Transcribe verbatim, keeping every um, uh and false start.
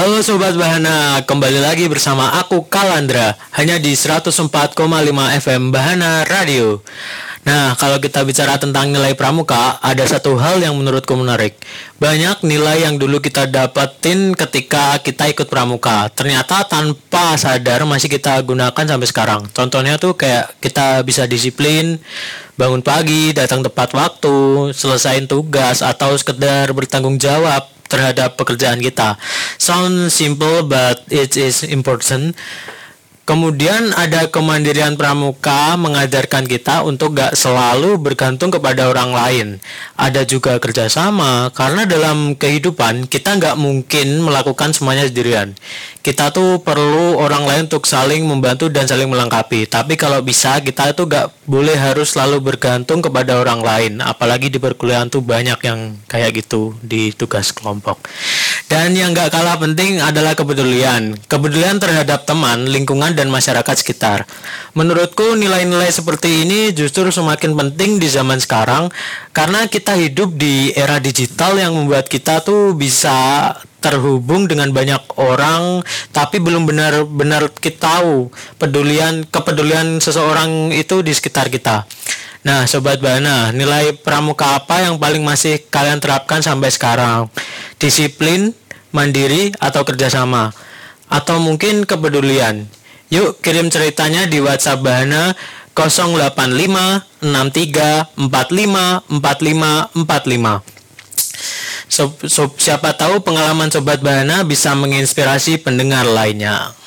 Halo Sobat Bahana, kembali lagi bersama aku Kalandra, hanya di seratus empat koma lima F M Bahana Radio. Nah, kalau kita bicara tentang nilai pramuka, ada satu hal yang menurutku menarik. Banyak nilai yang dulu kita dapetin ketika kita ikut pramuka, ternyata tanpa sadar masih kita gunakan sampai sekarang. Contohnya tuh kayak kita bisa disiplin, bangun pagi, datang tepat waktu, selesain tugas, atau sekedar bertanggung jawab terhadap pekerjaan kita. Sound simple but it is important. Kemudian ada kemandirian pramuka mengajarkan kita untuk gak selalu bergantung kepada orang lain. Ada juga kerjasama, karena dalam kehidupan kita gak mungkin melakukan semuanya sendirian. Kita tuh perlu orang lain untuk saling membantu dan saling melengkapi. Tapi kalau bisa, kita tuh gak boleh harus selalu bergantung kepada orang lain. Apalagi di perkuliahan tuh banyak yang kayak gitu di tugas kelompok. Dan yang gak kalah penting adalah kepedulian. Kepedulian terhadap teman, lingkungan, dan masyarakat sekitar. Menurutku nilai-nilai seperti ini justru semakin penting di zaman sekarang, karena kita hidup di era digital yang membuat kita tuh bisa terhubung dengan banyak orang, tapi belum benar-benar kita tahu pedulian kepedulian seseorang itu di sekitar kita. Nah, Sobat Bahana, nilai pramuka apa yang paling masih kalian terapkan sampai sekarang? Disiplin, mandiri, atau kerjasama? Atau mungkin kepedulian? Yuk kirim ceritanya di WhatsApp Bahana nol delapan lima enam tiga empat lima empat lima empat lima. So, so, siapa tahu pengalaman Sobat Bahana bisa menginspirasi pendengar lainnya.